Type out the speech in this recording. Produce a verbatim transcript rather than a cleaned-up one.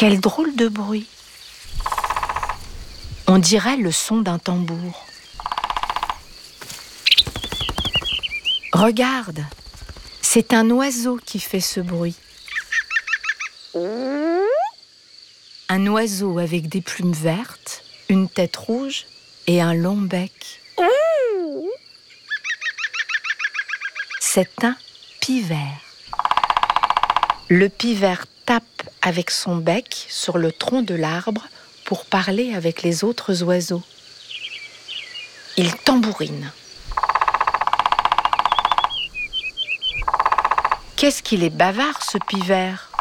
Quel drôle de bruit! On dirait le son d'un tambour. Regarde, c'est un oiseau qui fait ce bruit. Un oiseau avec des plumes vertes, une tête rouge et un long bec. C'est un pivert. Le pivert tape avec son bec sur le tronc de l'arbre pour parler avec les autres oiseaux. Il tambourine. Qu'est-ce qu'il est bavard, ce pivert!